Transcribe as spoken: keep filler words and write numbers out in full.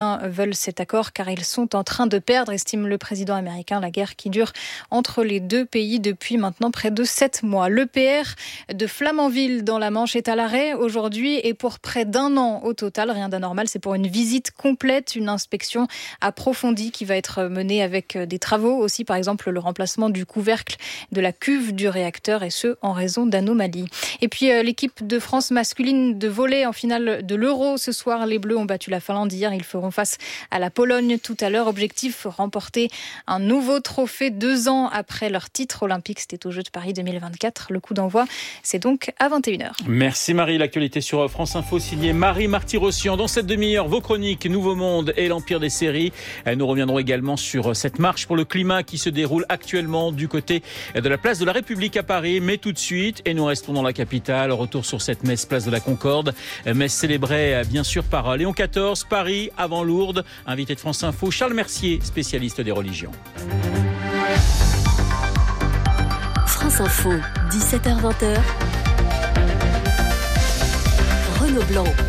Européens veulent cet accord car ils sont en train de perdre, estime le président américain, la guerre qui dure entre les deux pays depuis maintenant près de sept mois. L'E P R de Flamanville dans la Manche est à l'arrêt aujourd'hui et pour près d'un an au total. Rien d'anormal, c'est pour une visite complète, une inspection approfondie qui va être menée avec des travaux aussi, par exemple le remplacement du couvercle de la cuve du réacteur et ce en raison d'anomalies. Et puis euh, l'équipe de France masculine de volley en finale de l'Euro ce soir. Les Bleus ont battu la Finlande hier. Ils feront face à la Pologne tout à l'heure. Objectif, remporter un nouveau trophée deux ans après leur titre olympique. C'était aux Jeux de Paris deux mille vingt-quatre. Le coup d'envoi, c'est donc à vingt et une heures. Merci Marie. L'actualité sur France Info signée Marie Marty-Rossian. Dans cette demi-heure, vos chroniques Nouveau Monde et l'Empire des séries. Nous reviendrons également sur cette marche pour le climat qui se déroule actuellement du côté de la place de la République à Paris. Mais tout de suite, et nous restons dans la capitale. Retour sur cette messe place de la Concorde. Messe célébrée bien sûr par Léon quatorze, Paris avant Lourdes. Invité de France Info, Charles Mercier, spécialiste des religions. France Info, dix-sept heures vingt. Renaud Blanc.